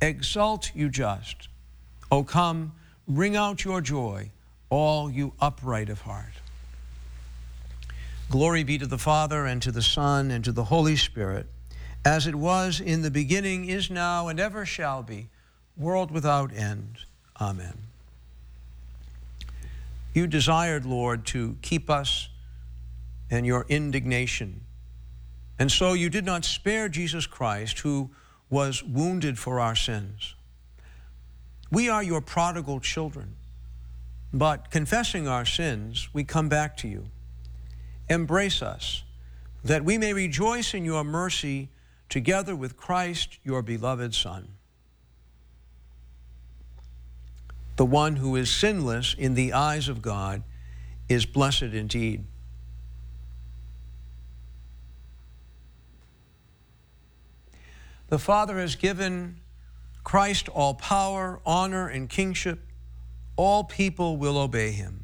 exult, you just. O come, ring out your joy, all you upright of heart. Glory be to the Father, and to the Son, and to the Holy Spirit, as it was in the beginning, is now, and ever shall be, world without end. Amen. You desired, Lord, to keep us in your indignation, and so you did not spare Jesus Christ, who was wounded for our sins. We are your prodigal children, but confessing our sins, we come back to you. Embrace us, that we may rejoice in your mercy together with Christ, your beloved Son. The one who is sinless in the eyes of God is blessed indeed. The Father has given Christ all power, honor, and kingship. All people will obey him.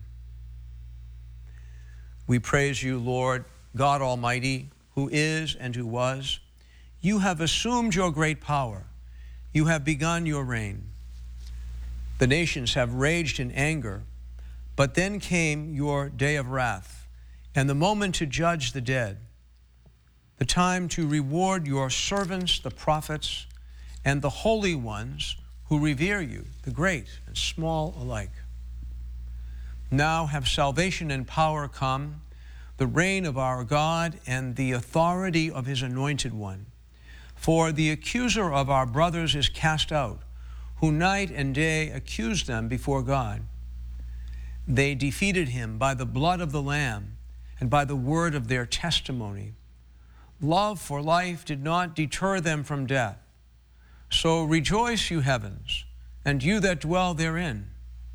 We praise you, Lord, God Almighty, who is and who was. You have assumed your great power. You have begun your reign. The nations have raged in anger, but then came your day of wrath, and the moment to judge the dead, the time to reward your servants, the prophets, and the holy ones who revere you, the great and small alike. Now have salvation and power come, the reign of our God and the authority of his anointed one. For the accuser of our brothers is cast out, who night and day accused them before God. They defeated him by the blood of the Lamb and by the word of their testimony. Love for life did not deter them from death. So rejoice, you heavens, and you that dwell therein.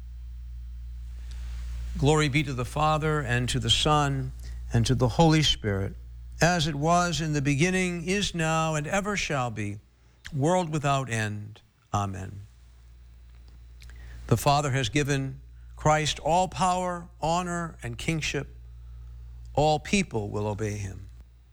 Glory be to the Father, and to the Son, and to the Holy Spirit, as it was in the beginning, is now, and ever shall be, world without end. Amen. The Father has given Christ all power, honor, and kingship. All people will obey him.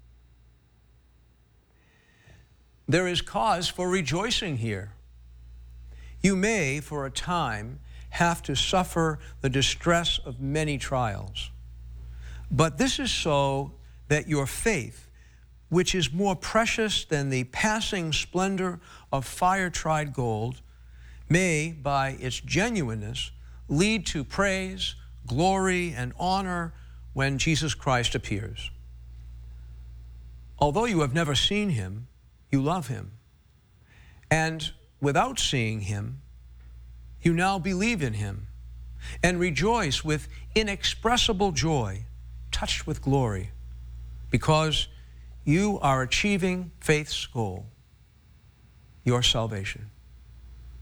There is cause for rejoicing here. You may, for a time, have to suffer the distress of many trials. But this is so that your faith, which is more precious than the passing splendor of fire-tried gold, may, by its genuineness, lead to praise, glory, and honor when Jesus Christ appears. Although you have never seen him, you love him. And without seeing him, you now believe in him and rejoice with inexpressible joy, touched with glory, because you are achieving faith's goal, your salvation.